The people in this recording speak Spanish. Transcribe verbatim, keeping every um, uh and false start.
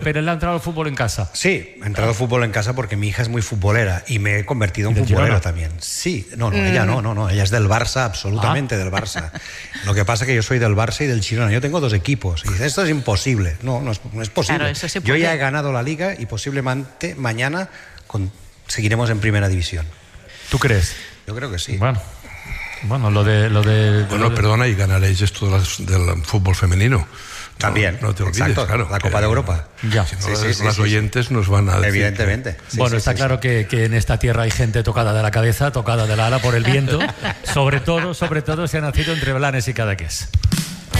Pero él ha entrado al fútbol en casa. Sí, he entrado al fútbol en casa porque mi hija es muy futbolera y me he convertido en futbolero también. Sí, no, no, mm. ella no, no, no, ella es del Barça, absolutamente ah. del Barça. Lo que pasa es que yo soy del Barça y del Girona. Yo tengo dos equipos y dice, esto es imposible. No, no es, no es posible. Claro, eso se puede. Yo ya he ganado la Liga y posiblemente mañana con, seguiremos en Primera División. ¿Tú crees? Yo creo que sí. Bueno, bueno lo de... Lo de bueno, lo de... perdona, y ganaréis esto de las, del fútbol femenino. También, no, no te olvides, exacto, claro, la Copa de Europa. Ya. Si no, sí, las, sí, sí, las sí, oyentes sí. nos van a decir. Evidentemente. Sí, bueno, sí, está sí, claro sí. Que, que en esta tierra hay gente tocada de la cabeza, tocada de la ala por el viento, sobre todo, sobre todo si ha nacido entre Blanes y Cadaqués.